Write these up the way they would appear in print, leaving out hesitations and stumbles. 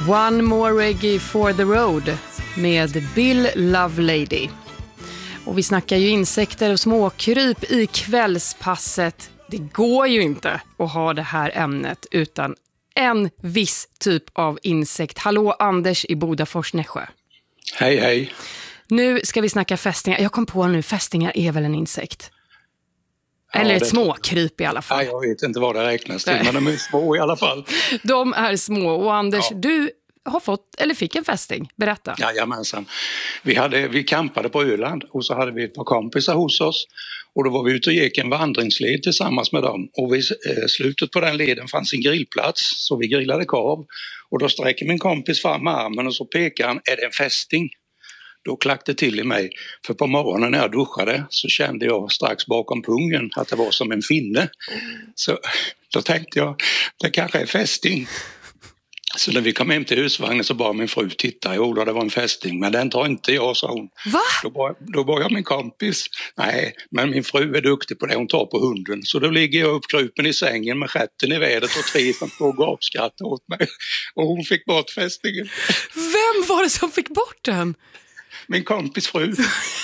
One More Reggae for the Road med Bill Lovelady. Och vi snackar ju insekter och småkryp i kvällspasset. Det går ju inte att ha det här ämnet utan en viss typ av insekt. Hallå Anders i Bodafors, Nässjö. Hej, hej. Nu ska vi snacka fästingar. Jag kom på nu, fästingar är väl en insekt? Eller ett småkryp i alla fall. Ja, jag vet inte vad det räknas till, men de är små i alla fall. De är små. Och Anders, du har fått, eller fick en fästing. Berätta. Jajamensan. Vi campade på Öland och så hade vi ett par kompisar hos oss. Och då var vi ute och gick en vandringsled tillsammans med dem. Och vid slutet på den leden fanns en grillplats, så vi grillade korv. Och då sträcker min kompis fram armen och så pekar han, är det en fästing? Då klackade till i mig, för på morgonen när jag duschade så kände jag strax bakom pungen att det var som en finne. Så då tänkte jag, det kanske är fästing. Så när vi kom hem till husvagnen så bad min fru titta, jo det var en fästing, men den tar inte jag, sa hon. Va? Då bad jag min kompis, nej men min fru är duktig på det, hon tar på hunden. Så då ligger jag uppkrupen i sängen med stjärten i vädret och tre som står och gapskrattar åt mig. Och hon fick bort fästingen. Vem var det som fick bort den? Min kompis fru.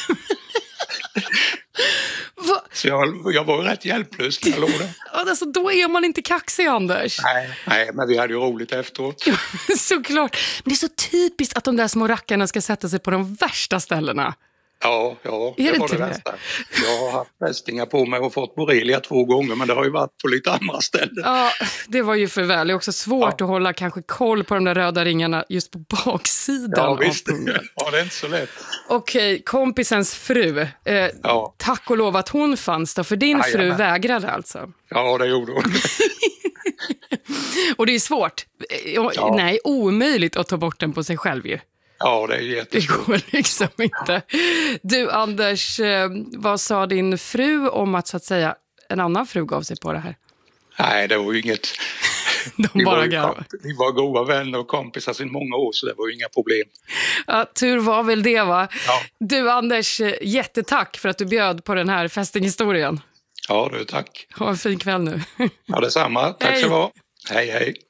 Va? Så jag var rätt hjälplös när jag låg där. Alltså, då är man inte kaxig, Anders. Nej, men vi hade ju roligt efteråt. Såklart. Men det är så typiskt att de där små rackarna ska sätta sig på de värsta ställena. Ja, är det var det värsta. Jag har haft fästingar på mig och fått borrelia 2 gånger, men det har ju varit på lite andra ställen. Ja, det var ju för väl. Det är också svårt att hålla kanske koll på de där röda ringarna just på baksidan av pungen. Ja, det är inte så lätt. Okej, kompisens fru. Tack och lov att hon fanns då, för din fru vägrade alltså. Ja, det gjorde hon. Och det är svårt. Nej, omöjligt att ta bort den på sig själv ju. Ja, det är jättesvårt. Det går liksom inte. Du Anders, vad sa din fru om att så att säga en annan fru gav sig på det här? Nej, det var ju inget. Vi var goda vänner och kompisar sedan många år, så det var ju inga problem. Ja, tur var väl det, va? Ja. Du Anders, jättetack för att du bjöd på den här fästinghistorien. Ja, du, tack. Ha en fin kväll nu. Ja, detsamma. Tack så vara. Hej, hej.